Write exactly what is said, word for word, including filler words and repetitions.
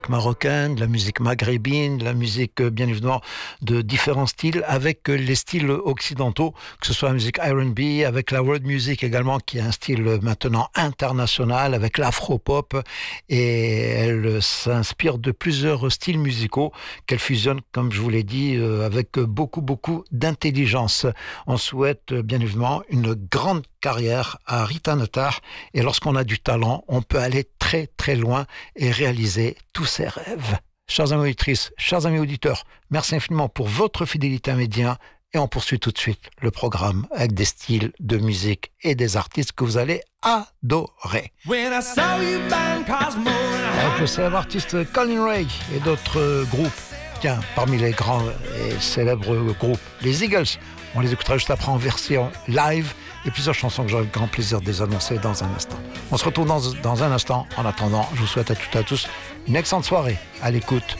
marocaine, de la musique maghrébine, de la musique bien évidemment de différents styles avec les styles occidentaux, que ce soit la musique R and B, avec la world music également qui est un style maintenant international, avec l'afro-pop, et elle s'inspire de plusieurs styles musicaux qu'elle fusionne, comme je vous l'ai dit, avec beaucoup beaucoup d'intelligence. On souhaite bien évidemment une grande carrière à Rita Nattar, et lorsqu'on a du talent, on peut aller très très loin et réaliser tous ses rêves. Chers amis auditrices, chers amis auditeurs, merci infiniment pour votre fidélité à Média, et on poursuit tout de suite le programme avec des styles de musique et des artistes que vous allez adorer. Avec le célèbre artiste Colin Ray et d'autres groupes, tiens, parmi les grands et célèbres groupes, les Eagles, on les écoutera juste après en version live, et plusieurs chansons que j'aurai le grand plaisir de les annoncer dans un instant. On se retrouve dans, dans un instant. En attendant, je vous souhaite à toutes et à tous une excellente soirée à l'écoute